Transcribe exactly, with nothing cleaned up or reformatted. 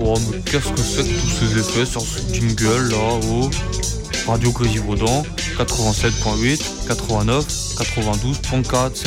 Oh, mais qu'est-ce que c'est que tous ces effets sur ce jingle là, oh Radio Quasivaudan, quatre-vingt-sept virgule huit, quatre-vingt-neuf, quatre-vingt-douze virgule quatre.